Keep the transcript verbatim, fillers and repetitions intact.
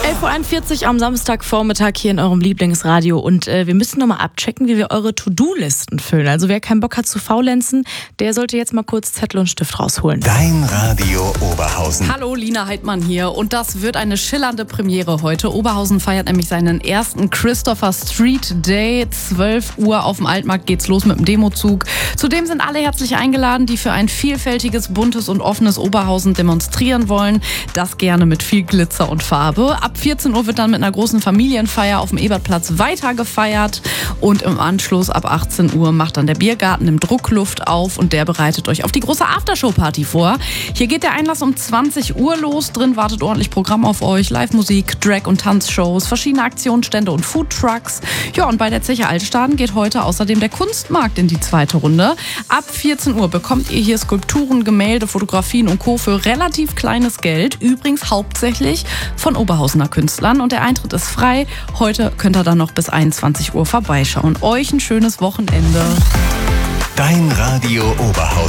elf Uhr einundvierzig am Samstagvormittag hier in eurem Lieblingsradio und äh, wir müssen nochmal abchecken, wie wir eure To-Do-Listen füllen. Also wer keinen Bock hat zu faulenzen, der sollte jetzt mal kurz Zettel und Stift rausholen. Dein Radio Oberhausen. Hallo, Lina Heidmann hier und das wird eine schillernde Premiere heute. Oberhausen feiert nämlich seinen ersten Christopher Street Day. zwölf Uhr auf dem Altmarkt geht's los mit dem Demozug. Zudem sind alle herzlich eingeladen, die für ein vielfältiges, buntes und offenes Oberhausen demonstrieren wollen. Das gerne mit viel Glitzer und Farbe. Ab vierzehn Uhr wird dann mit einer großen Familienfeier auf dem Ebertplatz weiter gefeiert und im Anschluss ab achtzehn Uhr macht dann der Biergarten im Druckluft auf und der bereitet euch auf die große Aftershow-Party vor. Hier geht der Einlass um zwanzig Uhr los. Drin wartet ordentlich Programm auf euch. Live-Musik, Drag- und Tanzshows, verschiedene Aktionsstände und Foodtrucks. Ja, und bei der Zeche Altstaden geht heute außerdem der Kunstmarkt in die zweite Runde. Ab vierzehn Uhr bekommt ihr hier Skulpturen, Gemälde, Fotografien und Co. für relativ kleines Geld. Übrigens hauptsächlich von Oberhausener Künstlern. Und der Eintritt ist frei. Heute könnt ihr dann noch bis einundzwanzig Uhr vorbeischauen. Euch ein schönes Wochenende. Dein Radio Oberhausen.